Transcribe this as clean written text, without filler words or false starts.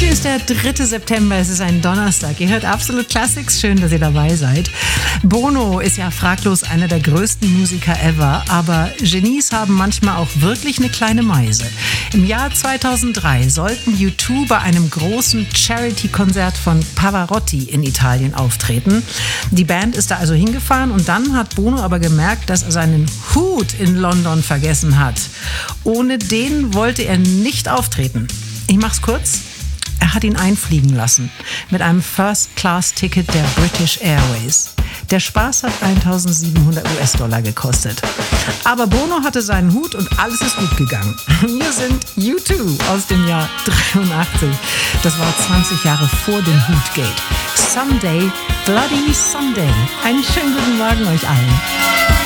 Heute ist der 3. September, es ist ein Donnerstag. Ihr hört Absolut Classics, schön, dass ihr dabei seid. Bono ist ja fraglos einer der größten Musiker ever, aber Genies haben manchmal auch wirklich eine kleine Meise. Im Jahr 2003 sollten U2 bei einem großen Charity-Konzert von Pavarotti in Italien auftreten. Die Band ist da also hingefahren und dann hat Bono aber gemerkt, dass er seinen Hut in London vergessen hat. Ohne den wollte er nicht auftreten. Ich mach's kurz. Er hat ihn einfliegen lassen mit einem First-Class-Ticket der British Airways. Der Spaß hat 1.700 US-Dollar gekostet. Aber Bono hatte seinen Hut und alles ist gut gegangen. Hier sind U2 aus dem Jahr 83. Das war 20 Jahre vor dem Hutgate. Someday, Bloody Sunday. Einen schönen guten Morgen euch allen.